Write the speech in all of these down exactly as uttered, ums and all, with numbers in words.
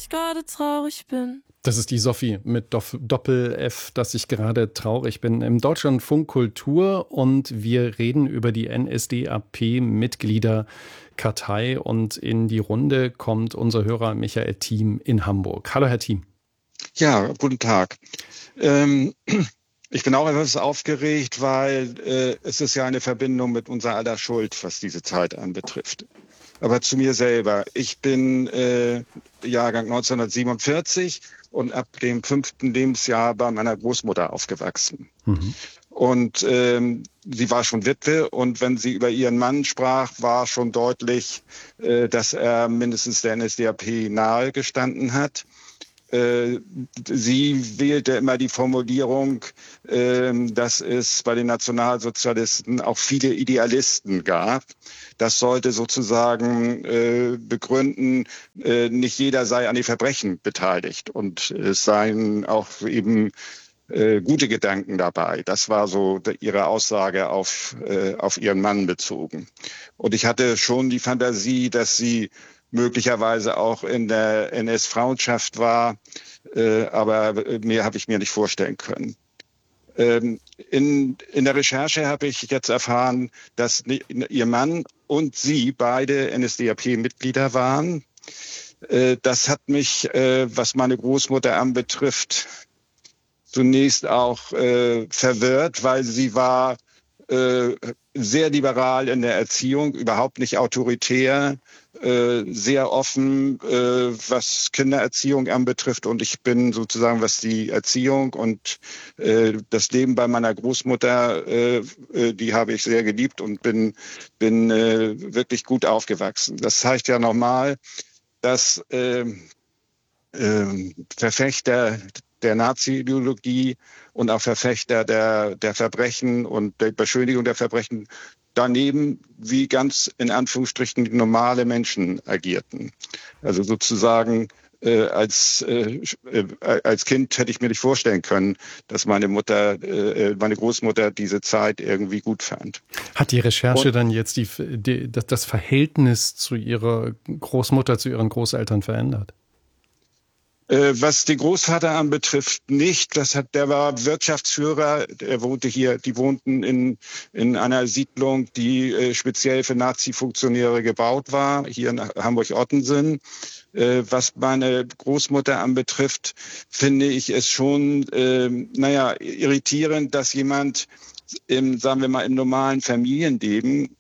gerade traurig bin. Das ist die Sophie mit Doff- Doppel-F, dass ich gerade traurig bin. Im Deutschlandfunk Kultur und wir reden über die N S D A P-Mitgliederkartei und in die Runde kommt unser Hörer Michael Thiem in Hamburg. Hallo Herr Thiem. Ja, guten Tag. Ähm, ich bin auch etwas aufgeregt, weil äh, es ist ja eine Verbindung mit unserer aller Schuld, was diese Zeit anbetrifft. Aber zu mir selber. Ich bin äh, Jahrgang neunzehnhundertsiebenundvierzig und ab dem fünften Lebensjahr bei meiner Großmutter aufgewachsen. Mhm. Und ähm, sie war schon Witwe und wenn sie über ihren Mann sprach, war schon deutlich, äh, dass er mindestens der N S D A P nahe gestanden hat. Sie wählte immer die Formulierung, dass es bei den Nationalsozialisten auch viele Idealisten gab. Das sollte sozusagen begründen, nicht jeder sei an den Verbrechen beteiligt und es seien auch eben gute Gedanken dabei. Das war so ihre Aussage auf, auf ihren Mann bezogen. Und ich hatte schon die Fantasie, dass sie möglicherweise auch in der N S-Frauenschaft war, äh, aber mehr habe ich mir nicht vorstellen können. Ähm, in, in der Recherche habe ich jetzt erfahren, dass ihr Mann und sie beide N S D A P-Mitglieder waren. Äh, das hat mich, äh, was meine Großmutter anbetrifft, zunächst auch äh, verwirrt, weil sie war äh, sehr liberal in der Erziehung, überhaupt nicht autoritär, äh, sehr offen, äh, was Kindererziehung anbetrifft. Und ich bin sozusagen, was die Erziehung und äh, das Leben bei meiner Großmutter, äh, äh, die habe ich sehr geliebt und bin, bin äh, wirklich gut aufgewachsen. Das zeigt ja nochmal, dass äh, äh, Verfechter der Nazi-Ideologie und auch Verfechter der, der Verbrechen und der Beschönigung der Verbrechen daneben wie ganz in Anführungsstrichen normale Menschen agierten. Also sozusagen äh, als, äh, als Kind hätte ich mir nicht vorstellen können, dass meine Mutter, äh, meine Großmutter diese Zeit irgendwie gut fand. Hat die Recherche und, dann jetzt die, die, das Verhältnis zu ihrer Großmutter, zu ihren Großeltern verändert? Was den Großvater anbetrifft, nicht. Das hat, der war Wirtschaftsführer. Er wohnte hier, die wohnten in, in einer Siedlung, die äh, speziell für Nazi-Funktionäre gebaut war, hier in Hamburg-Ottensen. Äh, was meine Großmutter anbetrifft, finde ich es schon, äh, naja, irritierend, dass jemand im, sagen wir mal, im normalen Familienleben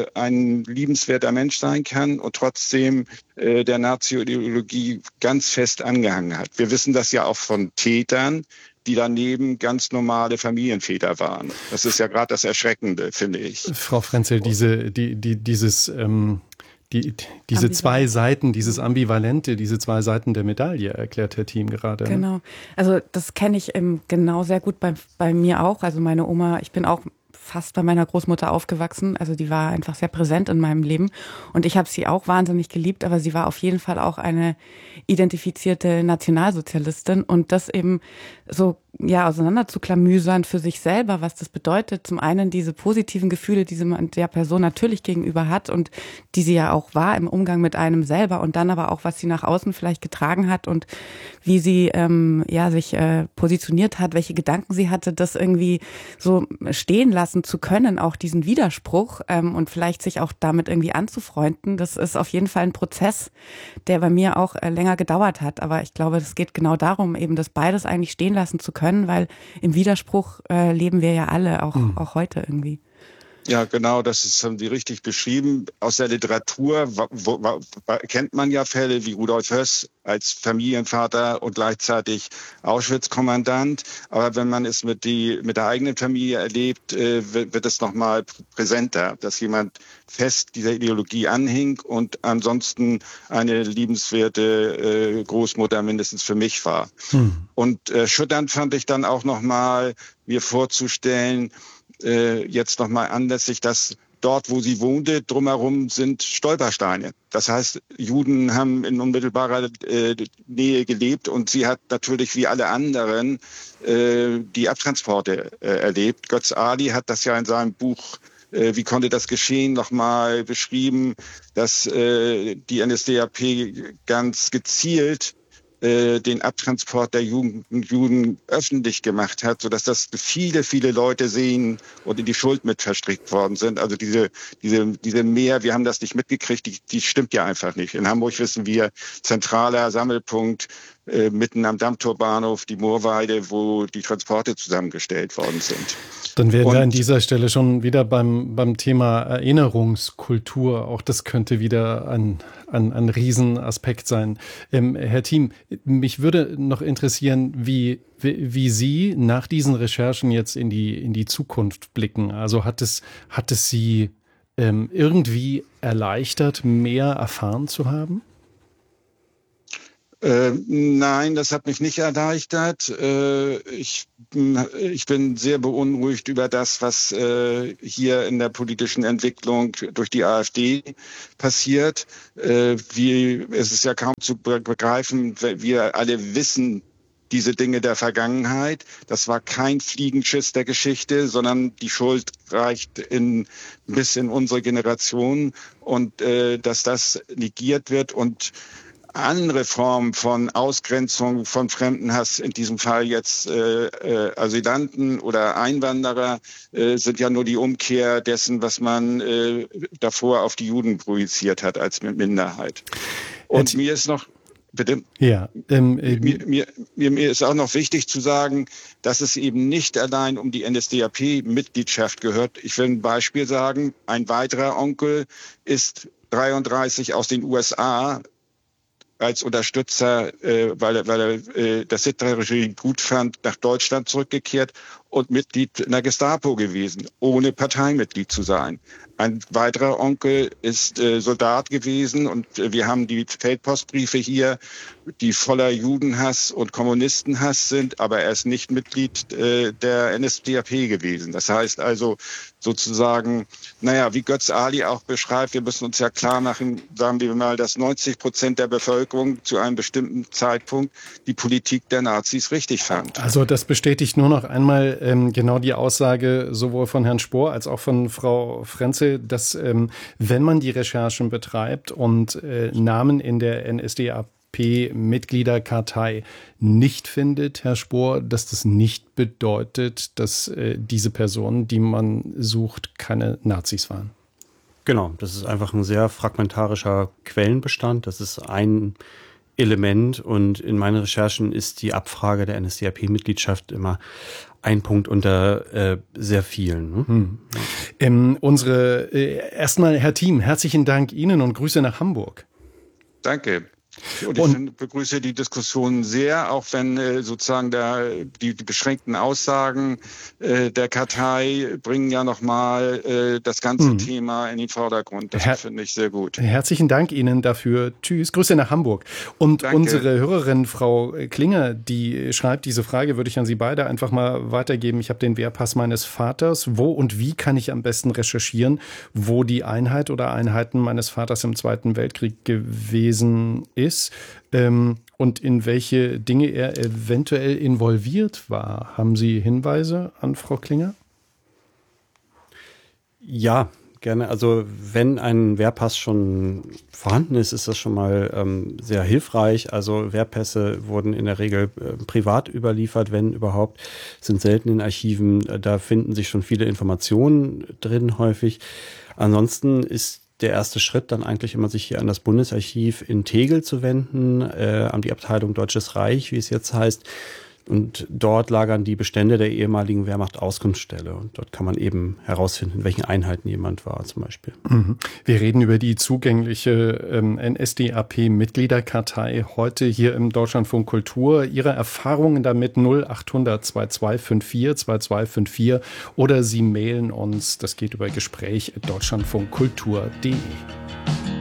ein liebenswerter Mensch sein kann und trotzdem äh, der Nazi-Ideologie ganz fest angehangen hat. Wir wissen das ja auch von Tätern, die daneben ganz normale Familienväter waren. Das ist ja gerade das Erschreckende, finde ich. Frau Frenzel, diese, die, die, dieses, ähm, die, diese zwei Seiten, dieses Ambivalente, diese zwei Seiten der Medaille, erklärt Herr Thiem gerade. Genau. Also das kenne ich ähm, genau sehr gut bei, bei mir auch. Also meine Oma, ich bin auch fast bei meiner Großmutter aufgewachsen. Also die war einfach sehr präsent in meinem Leben. Und ich habe sie auch wahnsinnig geliebt, aber sie war auf jeden Fall auch eine identifizierte Nationalsozialistin. Und das eben so ja auseinander zu klamüsern für sich selber, was das bedeutet. Zum einen diese positiven Gefühle, die man der Person natürlich gegenüber hat und die sie ja auch war im Umgang mit einem selber. Und dann aber auch, was sie nach außen vielleicht getragen hat und wie sie ähm, ja sich äh, positioniert hat, welche Gedanken sie hatte, das irgendwie so stehen lassen zu können, auch diesen Widerspruch ähm, und vielleicht sich auch damit irgendwie anzufreunden. Das ist auf jeden Fall ein Prozess, der bei mir auch äh, länger gedauert hat. Aber ich glaube, es geht genau darum, eben das beides eigentlich stehen lassen zu können, weil im Widerspruch äh, leben wir ja alle, auch, mhm. auch heute irgendwie. Ja, genau, das ist, haben Sie richtig beschrieben. Aus der Literatur wo, wo, kennt man ja Fälle wie Rudolf Höss als Familienvater und gleichzeitig Auschwitz-Kommandant. Aber wenn man es mit, die, mit der eigenen Familie erlebt, äh, wird, wird es nochmal präsenter, dass jemand fest dieser Ideologie anhing und ansonsten eine liebenswerte äh, Großmutter mindestens für mich war. Hm. Und äh, schütternd fand ich dann auch nochmal, mir vorzustellen, Äh, jetzt nochmal anlässlich, dass dort, wo sie wohnte, drumherum sind Stolpersteine. Das heißt, Juden haben in unmittelbarer äh, Nähe gelebt und sie hat natürlich wie alle anderen äh, die Abtransporte äh, erlebt. Götz Ali hat das ja in seinem Buch äh, Wie konnte das geschehen? nochmal beschrieben, dass äh, die N S D A P ganz gezielt äh, den Abtransport der Juden, Juden öffentlich gemacht hat, sodass das viele, viele Leute sehen und in die Schuld mit verstrickt worden sind. Also diese, diese, diese Mehr, wir haben das nicht mitgekriegt, die, die stimmt ja einfach nicht. In Hamburg wissen wir, zentraler Sammelpunkt äh, mitten am Dammtorbahnhof, die Moorweide, wo die Transporte zusammengestellt worden sind. Dann wären Und, wir an dieser Stelle schon wieder beim, beim Thema Erinnerungskultur. Auch das könnte wieder ein, ein, ein Riesenaspekt sein. Ähm, Herr Thiem, mich würde noch interessieren, wie, wie, wie Sie nach diesen Recherchen jetzt in die, in die Zukunft blicken. Also hat es, hat es Sie ähm, irgendwie erleichtert, mehr erfahren zu haben? Äh, nein, das hat mich nicht erleichtert. Äh, ich, ich bin sehr beunruhigt über das, was äh, hier in der politischen Entwicklung durch die AfD passiert. Äh, wie, es ist ja kaum zu begreifen, wir alle wissen diese Dinge der Vergangenheit. Das war kein Fliegenschiss der Geschichte, sondern die Schuld reicht in, bis in unsere Generation. Und äh, dass das negiert wird und andere Formen von Ausgrenzung, von Fremdenhass, in diesem Fall jetzt äh, äh, Asylanten oder Einwanderer, äh, sind ja nur die Umkehr dessen, was man äh, davor auf die Juden projiziert hat als Minderheit. Und mir ist noch, bitte, ja, ähm, ähm, mir, mir, mir, mir ist auch noch wichtig zu sagen, dass es eben nicht allein um die N S D A P-Mitgliedschaft gehört. Ich will ein Beispiel sagen. Ein weiterer Onkel ist dreiunddreißig aus den U S A als Unterstützer, äh, weil er, weil er äh, das Hitler-Regime gut fand, nach Deutschland zurückgekehrt und Mitglied in der Gestapo gewesen, ohne Parteimitglied zu sein. Ein weiterer Onkel ist äh, Soldat gewesen und äh, wir haben die Feldpostbriefe hier, die voller Judenhass und Kommunistenhass sind, aber er ist nicht Mitglied äh, der N S D A P gewesen. Das heißt also sozusagen, naja, wie Götz Ali auch beschreibt, wir müssen uns ja klar machen, sagen wir mal, dass neunzig Prozent der Bevölkerung zu einem bestimmten Zeitpunkt die Politik der Nazis richtig fand. Also das bestätigt nur noch einmal ähm, genau die Aussage sowohl von Herrn Spohr als auch von Frau Frenzel, dass ähm, wenn man die Recherchen betreibt und äh, Namen in der N S D A P-Mitgliederkartei nicht findet, Herr Spohr, dass das nicht bedeutet, dass äh, diese Personen, die man sucht, keine Nazis waren. Genau, das ist einfach ein sehr fragmentarischer Quellenbestand. Das ist ein Element und in meinen Recherchen ist die Abfrage der N S D A P-Mitgliedschaft immer ein Punkt unter äh, sehr vielen. Ne? Hm. Ähm, unsere äh, erstmal, Herr Thiem, herzlichen Dank Ihnen und Grüße nach Hamburg. Danke. Und ich und, begrüße die Diskussion sehr, auch wenn äh, sozusagen der, die, die beschränkten Aussagen äh, der Kartei bringen ja nochmal äh, das ganze mh. Thema in den Vordergrund. Das Her- finde ich sehr gut. Herzlichen Dank Ihnen dafür. Tschüss. Grüße nach Hamburg. Und Danke. Unsere Hörerin, Frau Klinger, die schreibt, diese Frage würde ich an Sie beide einfach mal weitergeben. Ich habe den Wehrpass meines Vaters. Wo und wie kann ich am besten recherchieren, wo die Einheit oder Einheiten meines Vaters im Zweiten Weltkrieg gewesen ist? Ist, ähm, und in welche Dinge er eventuell involviert war. Haben Sie Hinweise an Frau Klinger? Ja, gerne. Also wenn ein Wehrpass schon vorhanden ist, ist das schon mal ähm, sehr hilfreich. Also Wehrpässe wurden in der Regel äh, privat überliefert, wenn überhaupt, sind selten in Archiven. Da finden sich schon viele Informationen drin häufig. Ansonsten ist der erste Schritt dann eigentlich immer, sich hier an das Bundesarchiv in Tegel zu wenden, äh, an die Abteilung Deutsches Reich, wie es jetzt heißt. Und dort lagern die Bestände der ehemaligen Wehrmacht-Auskunftsstelle. Und dort kann man eben herausfinden, in welchen Einheiten jemand war zum Beispiel. Mhm. Wir reden über die zugängliche ähm, N S D A P-Mitgliederkartei heute hier im Deutschlandfunk Kultur. Ihre Erfahrungen damit null achthundert zweiundzwanzig vierundfünfzig zweiundzwanzig fünfundvierzig oder Sie mailen uns, das geht über Gespräch at deutschlandfunkkultur punkt de.